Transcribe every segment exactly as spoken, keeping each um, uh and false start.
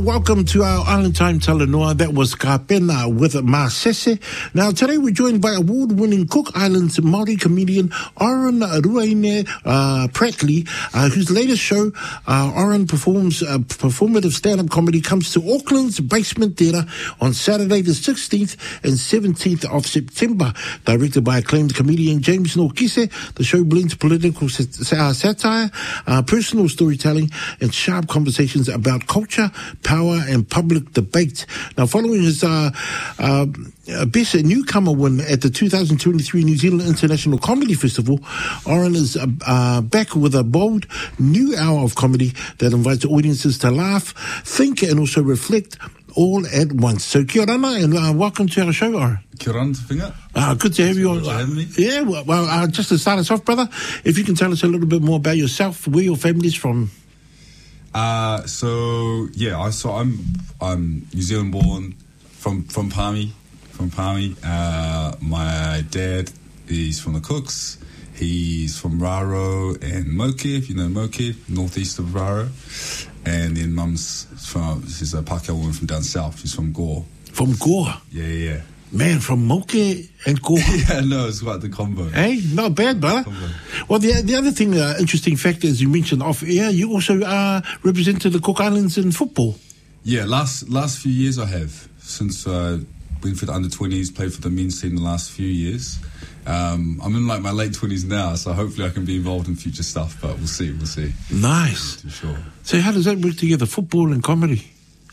Welcome to our Island Time Talanoa. That was Kapena with Masese. Now, today we're joined by award-winning Cook Islands Māori comedian Oren Ruaine uh, Prattley, uh, whose latest show, uh, Oren performs uh, performative stand-up comedy, comes to Auckland's Basement Theatre on Saturday the sixteenth and seventeenth of September. Directed by acclaimed comedian James Norkise, the show blends political satire, uh, personal storytelling, and sharp conversations about culture, power and public debate. Now, following his uh, uh, best newcomer win at the two thousand twenty-three New Zealand International Comedy Festival, Oren is uh, uh, back with a bold new hour of comedy that invites audiences to laugh, think and also reflect all at once. So kia ora and uh, welcome to our show, Oren. Kia ora, Whinger. Uh, good to have you on. Good to have me. Yeah, well, well uh, just to start us off, brother, if you can tell us a little bit more about yourself, where your family's from. Uh, so yeah, I so I'm I'm New Zealand born, from from Palmy, from Palmy. Uh, my dad is from the Cooks. He's from Raro and Moke, if you know Moke, northeast of Raro. And then mum's from she's a Pākehā woman from down south. She's from Gore. From Gore. Yeah, yeah. yeah. Man, from Moke and Gore. Yeah, no, it's quite the combo. Hey, not bad, brother. Combo. Well, the the other thing, uh, interesting fact, as you mentioned off air, you also uh, represented the Cook Islands in football. Yeah, last last few years I have. Since uh, went for the under twenties, played for the men's team the last few years. Um, I'm in like my late twenties now, so hopefully I can be involved in future stuff, but we'll see, we'll see. Nice. For sure. So how does that work together, football and comedy?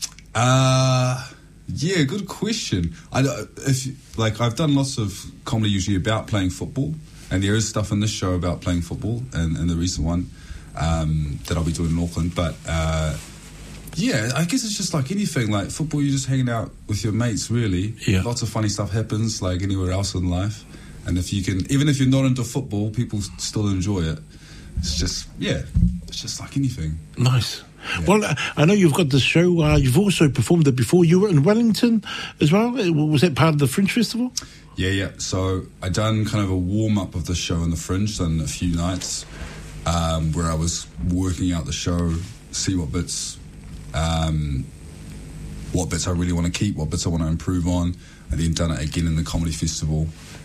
Uh... Yeah, good question. I, if, like, I've done lots of comedy usually about playing football, and there is stuff in this show about playing football, and, and the recent one um, that I'll be doing in Auckland. But, uh, yeah, I guess it's just like anything. Like, football, you're just hanging out with your mates, really. Yeah. Lots of funny stuff happens, like anywhere else in life. And if you can, even if you're not into football, people still enjoy it. It's just, yeah, it's just like anything. Nice. Yeah. Well, I know you've got this show. Uh, you've also performed it before. You were in Wellington as well. Was that part of the Fringe Festival? Yeah, yeah. So I done kind of a warm-up of the show in the Fringe, done a few nights um, where I was working out the show, see what bits, um, what bits I really want to keep, what bits I want to improve on, and then done it again in the Comedy Festival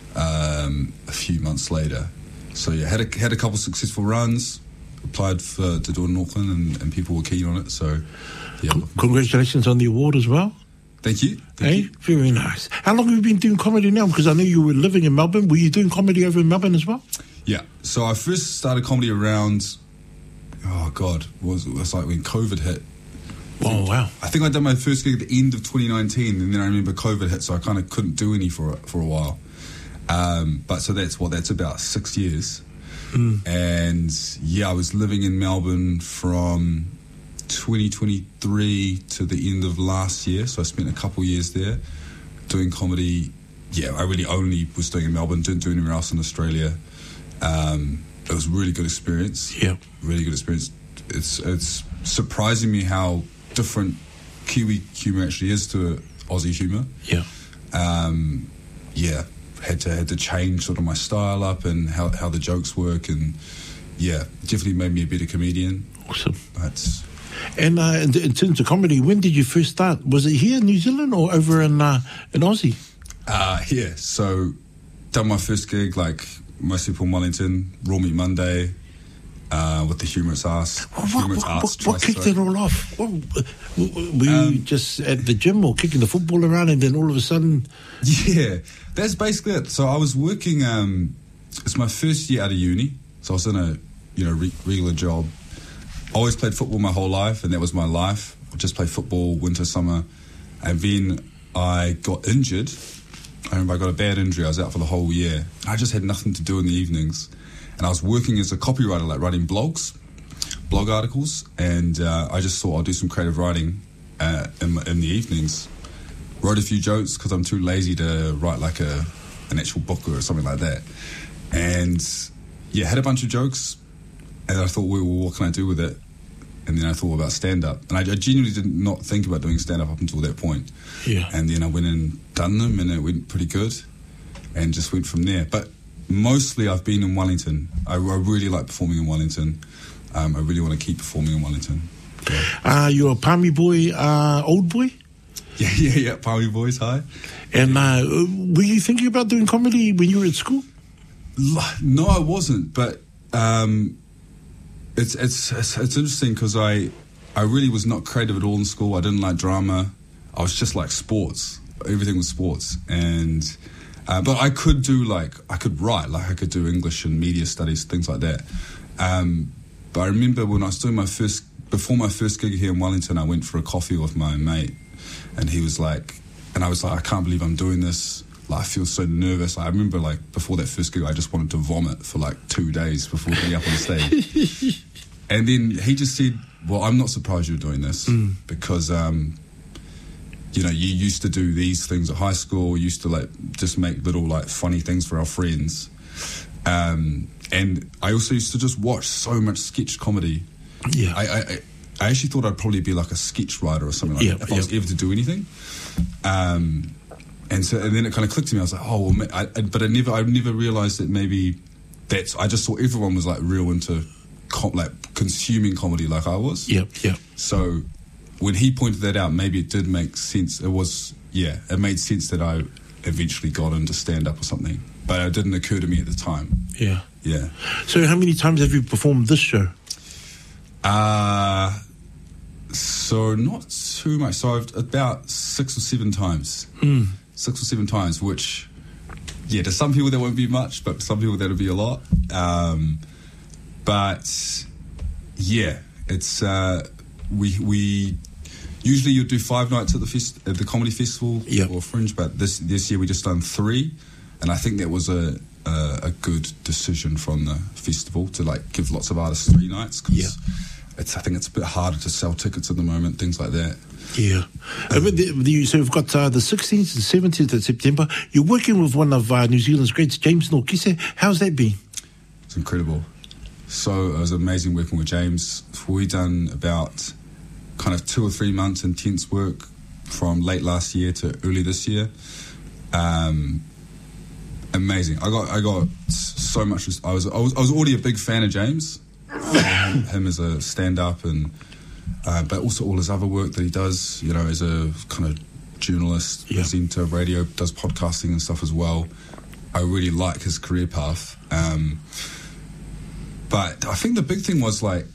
um, a few months later. So yeah, had a, had a couple successful runs. Applied for, to do it in Auckland, and, and people were keen on it. So, yeah. C- congratulations on the award as well. Thank you. Thank hey, you. Very nice. How long have you been doing comedy now? Because I know you were living in Melbourne. Were you doing comedy over in Melbourne as well? Yeah. So I first started comedy around, oh God, it was, it was like when COVID hit. Oh, wow. I think I done my first gig at the end of twenty nineteen, and then I remember COVID hit, so I kind of couldn't do any for for a while. Um, but so that's what, that's about six years. Mm. And yeah, I was living in Melbourne from twenty twenty-three to the end of last year, so I spent a couple of years there doing comedy. Yeah, I really only was doing in Melbourne, didn't do anywhere else in Australia. Um, it was a really good experience. Yeah, really good experience. It's it's surprising me how different Kiwi humour actually is to Aussie humour. Yeah, um, yeah. Had to had to change sort of my style up and how how the jokes work, and yeah, definitely made me a better comedian. Awesome. But and uh, in, in terms of comedy, when did you first start? Was it here in New Zealand or over in uh, in Aussie? Uh here. So done my first gig like most people in Wellington, Raw Meat Monday. Uh, with the Humorous Arts. What, Humorous what, Arts what, what kicked it all off? What, were you um, just at the gym or kicking the football around, and then all of a sudden... Yeah, that's basically it. So I was working, um, it's my first year out of uni, so I was in a you know re- regular job. Always played football my whole life, and that was my life. I just played football, winter, summer, and then I got injured. I remember I got a bad injury. I was out for the whole year. I just had nothing to do in the evenings. And I was working as a copywriter, like writing blogs, blog articles, and uh, I just thought I'll do some creative writing uh, in, in the evenings. Wrote a few jokes because I'm too lazy to write like a an actual book or something like that. And yeah, had a bunch of jokes, and I thought, well, what can I do with it? And then I thought about stand-up. And I, I genuinely did not think about doing stand-up up until that point. Yeah. And then I went and done them, and it went pretty good, and just went from there. But mostly I've been in Wellington. I, I really like performing in Wellington. Um, I really want to keep performing in Wellington. Uh, you're a Palmy boy, uh, old boy? Yeah, yeah, yeah. Palmy boys, hi. And uh, were you thinking about doing comedy when you were at school? No, I wasn't. But um, it's, it's it's it's interesting because I I really was not creative at all in school. I didn't like drama. I was just like sports. Everything was sports, and uh, but I could do like I could write, like I could do English and media studies, things like that. Um, but I remember when I was doing my first before my first gig here in Wellington, I went for a coffee with my mate. And he was like, and I was like, I can't believe I'm doing this. Like, I feel so nervous. I remember, like, before that first gig, I just wanted to vomit for, like, two days before getting up on stage. And then he just said, well, I'm not surprised you're doing this mm. because, um, you know, you used to do these things at high school. You used to, like, just make little, like, funny things for our friends. Um, and I also used to just watch so much sketch comedy. Yeah. I... I, I I actually thought I'd probably be like a sketch writer or something like yep, that if I yep. was ever to do anything. Um, and so, and then it kind of clicked to me. I was like, oh, well, I, I, but I never, I never realised that maybe that's. I just thought everyone was like real into com- like consuming comedy, like I was. Yep, yep. So when he pointed that out, maybe it did make sense. It was, yeah, it made sense that I eventually got into stand up or something, but it didn't occur to me at the time. Yeah, yeah. So how many times have you performed this show? Uh, so not too much. So I've about six or seven times. Mm. Six or seven times, which, yeah, to some people that won't be much, but some people that'll be a lot. Um, but, yeah, it's, uh, we, we, usually you'd do five nights at the fest, at the comedy festival yep. or Fringe, but this, this year we just done three. And I think that was a, a, a good decision from the festival to, like, give lots of artists three nights. Cause yeah. It's, I think it's a bit harder to sell tickets at the moment, things like that. Yeah. Um, the, the, so we've got uh, the sixteenth and seventeenth of September. You're working with one of uh, New Zealand's greats, James Nokise. How's that been? It's incredible. So it was amazing working with James. We done about kind of two or three months intense work from late last year to early this year. Um, amazing. I got I got so much. I was I was I was already a big fan of James. him, him as a stand-up, and uh, but also all his other work that he does, you know, as a kind of journalist, yeah. presenter, radio, does podcasting and stuff as well. I really like his career path. Um, but I think the big thing was, like,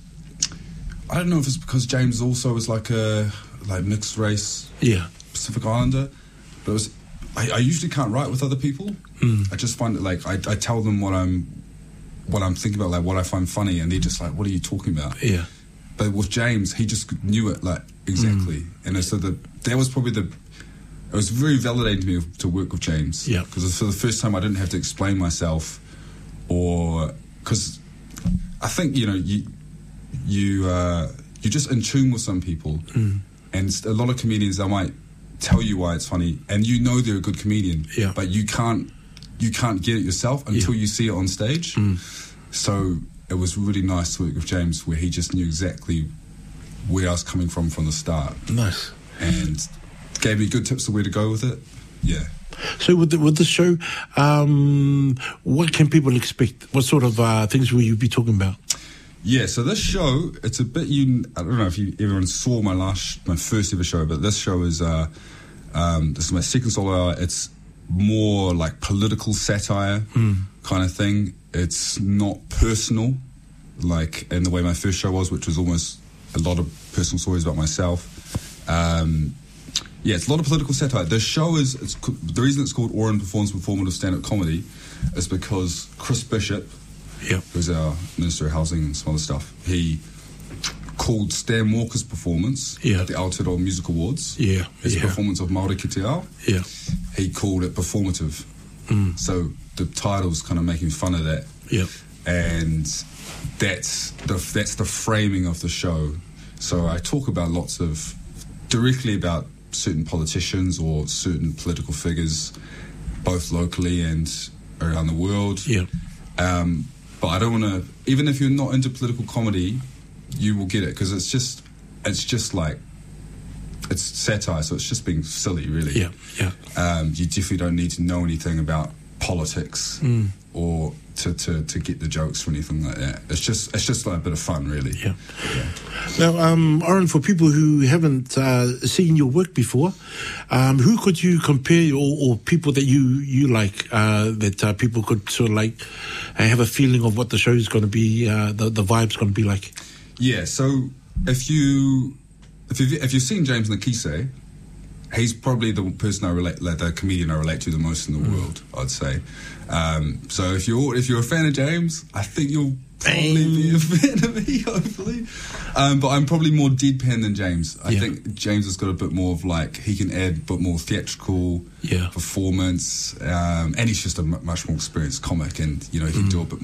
I don't know if it's because James also was like a like mixed race yeah. Pacific Islander, but it was, I, I usually can't write with other people. Mm. I just find it like I, I tell them what I'm what I'm thinking about, like what I find funny, and they're just like, what are you talking about? Yeah. But with James, he just knew it, like, exactly. Mm. And so the, that was probably the, it was very validating to me to work with James. Yeah. Because for the first time I didn't have to explain myself, or, because I think, you know, you, you, uh, you're just in tune with some people. Mm. And a lot of comedians, they might tell you why it's funny, and you know they're a good comedian, yeah. but you can't, you can't get it yourself until yeah. you see it on stage. Mm. So it was really nice to work with James, where he just knew exactly where I was coming from from the start. Nice. And gave me good tips of where to go with it. Yeah. So with the, with the show, um, what can people expect? What sort of uh, things will you be talking about? Yeah, so this show, it's a bit, you, I don't know if you, everyone saw my last, my first ever show, but this show is, uh, um, this is my second solo hour. It's more like political satire mm. kind of thing. It's not personal, like in the way my first show was, which was almost a lot of personal stories about myself. Um, yeah, it's a lot of political satire. The show is, it's, the reason it's called Oran Performs Performative Stand-Up Comedy is because Chris Bishop, yep. who's our Minister of Housing and some other stuff, he called Stan Walker's performance yeah. at the Aotearoa Music Awards, yeah. his yeah. performance of Māori Ki Te Ao, yeah. he called it performative. Mm. So the title's kind of making fun of that. Yeah. And that's the, that's the framing of the show. So I talk about lots of, directly about certain politicians or certain political figures, both locally and around the world. Yeah. Um, but I don't want to, even if you're not into political comedy, you will get it, because it's just, it's just like, it's satire, so it's just being silly, really. Yeah, yeah. Um, you definitely don't need to know anything about politics Mm. or to, to, to get the jokes or anything like that. It's just it's just like a bit of fun, really. Yeah. Now, um, Aaron, for people who haven't uh, seen your work before, um, who could you compare, or, or people that you you like, uh, that uh, people could sort of like uh, have a feeling of what the show is going to be, uh, the the vibe's going to be like? Yeah. So if you if you if you've seen James Nakise, he's probably the person I relate, like the comedian I relate to the most in the mm. world, I'd say. Um, so if you're if you're a fan of James, I think you'll probably be a fan of me, hopefully. Um, but I'm probably more deadpan than James. I yeah. think James has got a bit more of like, he can add a bit more theatrical yeah. performance, um, and he's just a m- much more experienced comic, and you know he can mm. do a bit